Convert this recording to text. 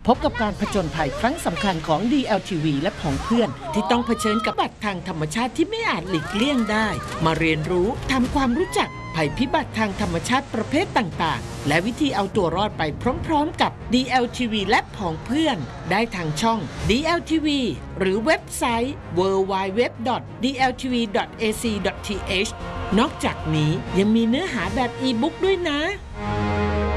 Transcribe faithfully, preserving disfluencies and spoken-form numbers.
พบกับการผจญภัยครั้งสำคัญของ ดี แอล ที วี และผองเพื่อนที่ต้องเผชิญกับภัยทางธรรมชาติที่ไม่อาจหลีกเลี่ยงได้มาเรียนรู้ทำความรู้จักภัยพิบัติทางธรรมชาติประเภทต่างๆและวิธีเอาตัวรอดไปพร้อมๆกับ ดี แอล ที วี และผองเพื่อนได้ทางช่อง ดี แอล ที วี หรือเว็บไซต์ ดับเบิลยู ดับเบิลยู ดับเบิลยู ดอท ดี แอล ที วี ดอท เอ ซี ดอท ที เอช นอกจากนี้ยังมีเนื้อหาแบบอีบุ๊กด้วยนะ